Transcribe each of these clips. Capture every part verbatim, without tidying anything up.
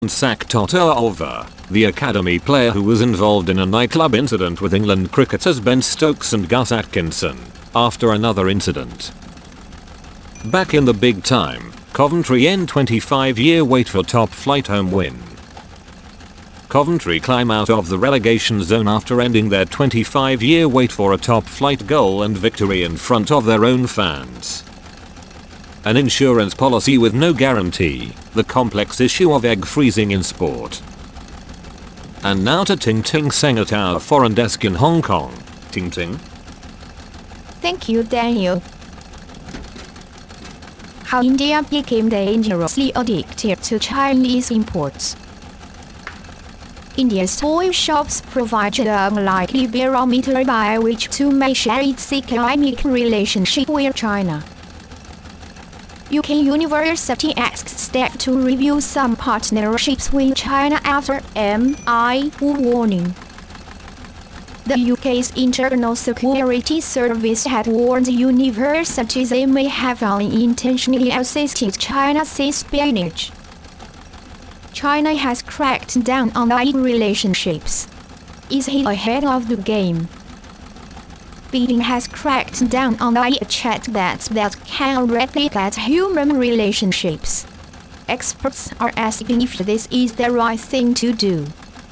Sakhtotova, the academy player who was involved in a nightclub incident with England cricketers Ben Stokes and Gus Atkinson, after another incident. Back in the big time, Coventry end twenty-five year wait for top flight home win. Coventry climb out of the relegation zone after ending their twenty-five year wait for a top flight goal and victory in front of their own fans. An insurance policy with no guarantee, the complex issue of egg freezing in sport. And now to Ting Ting Seng at our foreign desk in Hong Kong. Ting Ting. Thank you, Daniel. How India became dangerously addicted to Chinese imports. India's toy shops provide an unlikely barometer by which to measure its economic relationship with China. U K University asks staff to review some partnerships with China after M I warning. The U K's Internal Security Service had warned universities they may have unintentionally assisted China's espionage. China has cracked down on I E relationships. Is he ahead of the game? Beijing has cracked down on I E chatbots that can replicate human relationships. Experts are asking if this is the right thing to do.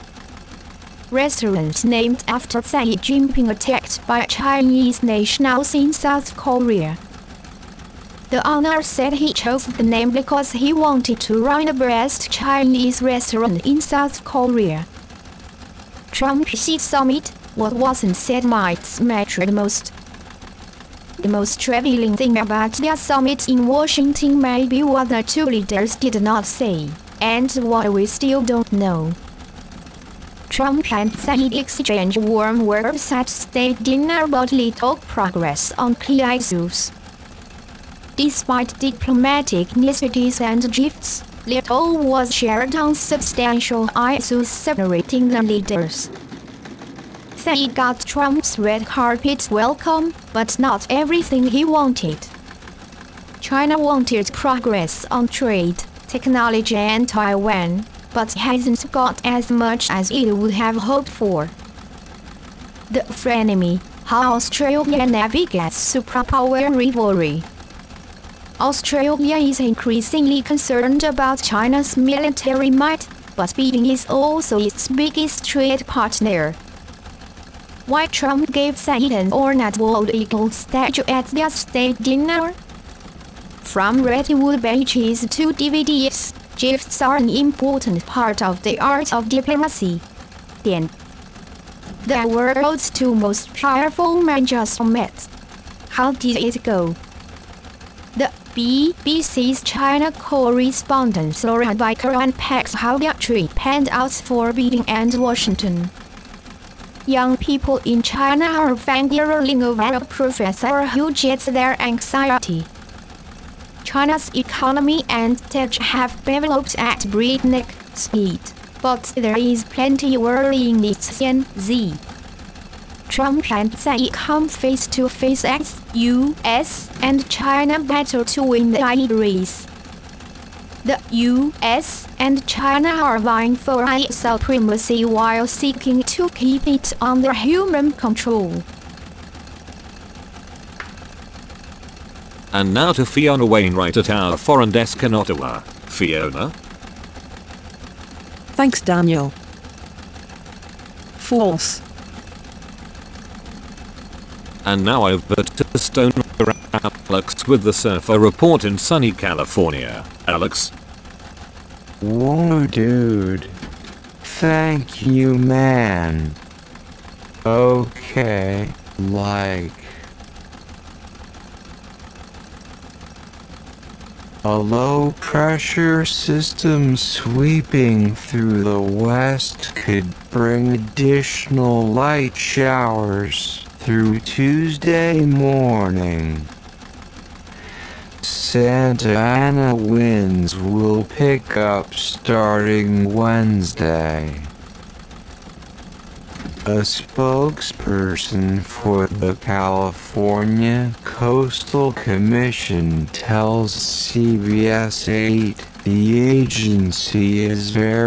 Restaurant named after Xi Jinping attacked by Chinese nationals in South Korea. The owner said he chose the name because he wanted to run the best Chinese restaurant in South Korea. Trump-Xi summit, what wasn't said might matter the most. The most revealing thing about their summit in Washington may be what the two leaders did not say, and what we still don't know. Trump and Xi exchange warm words at state dinner but little progress on key issues. Despite diplomatic niceties and gifts, little was shared on substantial issues separating the leaders. Xi got Trump's red carpet welcome, but not everything he wanted. China wanted progress on trade, technology and Taiwan, but hasn't got as much as it would have hoped for. The frenemy, how Australia navigates superpower rivalry. Australia is increasingly concerned about China's military might, but Beijing is also its biggest trade partner. Why Trump gave Xi an ornate bald eagle statue at their state dinner? From redwood benches to D V Ds, gifts are an important part of the art of diplomacy. Then, the world's two most powerful men just met. How did it go? The B B C's China correspondent Laura Biker unpacks how their trip panned out for Beijing and Washington. Young people in China are fangirling over a professor who jets their anxiety. China's economy and tech have developed at breakneck speed, but there is plenty worrying its Gen Z. Trump and Xi come face to face as U S and China battle to win the I E race. The U S and China are vying for I E supremacy while seeking to keep it under human control. And now to Fiona Wainwright at our foreign desk in Ottawa. Fiona? Thanks, Daniel. False. And now over to Stone Alex with the Surfer Report in sunny California. Alex? Whoa, dude. Thank you, man. Okay, like... a low-pressure system sweeping through the west could bring additional light showers through Tuesday morning. Santa Ana winds will pick up starting Wednesday. A spokesperson for the California Coastal Commission tells C B S eight the agency is very